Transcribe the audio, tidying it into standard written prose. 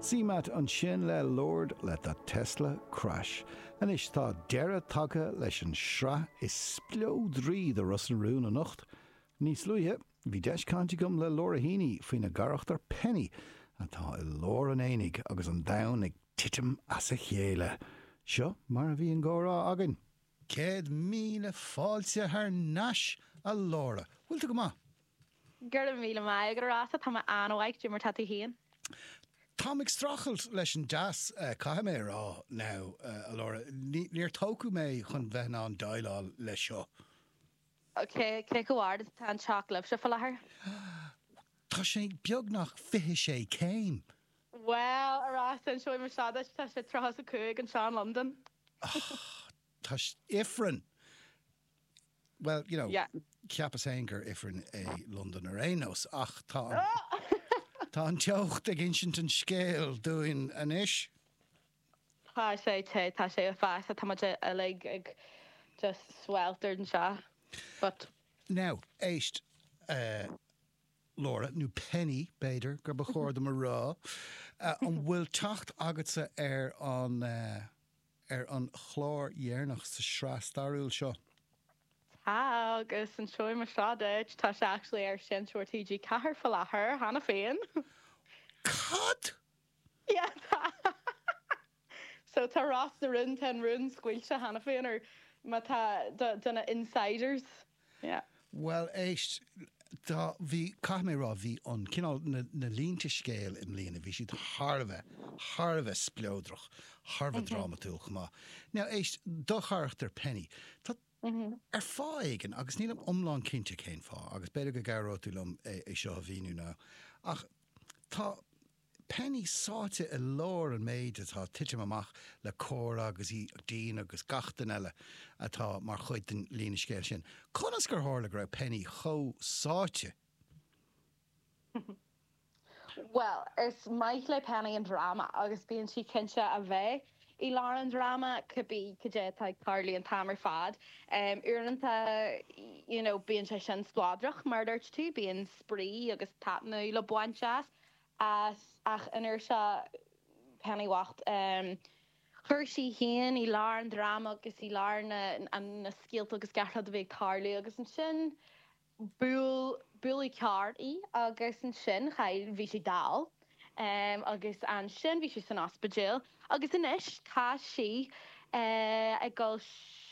Símat an sin le Lord le a Tesla crash. An is tá deire take leis an sra is splód rí de Russell Rún an nocht. Nís luithe, bhí deis cantigum le Laura Heaney faoin na garachtar penny an tá I lór an énig agus an dain ag titim as a chéile. Seo mar a bhí an górá agan. Céad míle fáilte haar náis a Laura. Bhfuilta go má? Gur míle mai gur rása tá anhaig Jimmer tatu hían. Tá ag strachelt leis an deas caiim mé rá ná a Laura. Níor tócu mé chun bheithna an dailá le seo. Cé go bhhard tá an seachlah se fallthir? Tá sé beag nach fiche sé céim. Well, arás an seoim mar sada tá sé trahas a cúig an Seán London. Tá ifrin. Well, you know, Yeah. ceapas éingur ifrin é London ar énos, ach tá an teocht ag insint an scéal dúin an isis. Tá sé a fás a tá a ag just sweltered an seo. But Now, éist, Laura, nú penny beidir gur ba chóir am a rá, an bhfuil tacht agatsa ar an chlár dhéarnach sa srá starúil seo. tá agus an seoim mar sada tá sé actually ar sin TG cahar fallthir hána féin. Cad? Yeah, tá. So tá rás na run 10 runs squilse hána féin ar ma tá duna insiders. Yeah. Well, éist, tá bhí caithmé rá bhí an cinál na línta scéal im líana bhí siad Harveh splódrach, Harveh dramatúch má. Now, éist, dochharachtar penny. Tá ar fáigen, agus nílam omlán cinnte cén fá, agus beidir go garótúlam é seo a bhíú ná. Ach, tá penny sáte I lór an méid atá tiitim amach le córa agus í dín agus gachtain eile atá mar chuid den lína scéil sin. Conas gur hála go raibh penny cho sáte? Well, is Mike le penny an drama agus bíon si cinse a bheith I lá an drama could be tá Carly and Tamar fad. Uirnanta, bíon sé sin squadrach murdert tú, bíon spree agus tapna le buanchas ach inar se penny wacht. Chuir hían I lá an drama agus I lá na scialta agus gartha bheith Carly agus an sin búlaí ceartaí agus an sin chail bhí sé dal. Agus an sin bhí sé san ospidéal agus inis tá si ag gáil